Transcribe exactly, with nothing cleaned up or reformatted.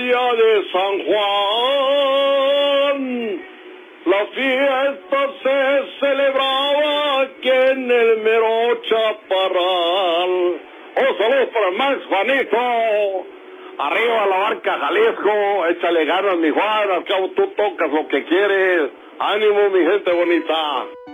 playa de San Juan. La fiesta se celebraba aquí en el mero Chaparral. Oh, saludos para Max, Juanito. Arriba la barca Jalisco, échale ganas, mi Juan, al cabo tú tocas lo que quieres. Ánimo, mi gente bonita.